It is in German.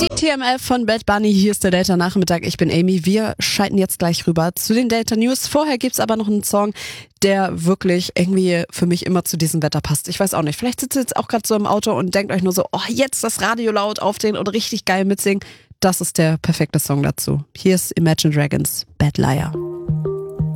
TMF von Bad Bunny, hier ist der Delta Nachmittag, ich bin Amy, wir schalten jetzt gleich rüber zu den Delta News. Vorher gibt's aber noch einen Song, der wirklich irgendwie für mich immer zu diesem Wetter passt. Ich weiß auch nicht, vielleicht sitzt ihr jetzt auch gerade so im Auto und denkt euch nur so, oh, jetzt das Radio laut aufdrehen und richtig geil mitsingen. Das ist der perfekte Song dazu. Hier ist Imagine Dragons, Bad Liar.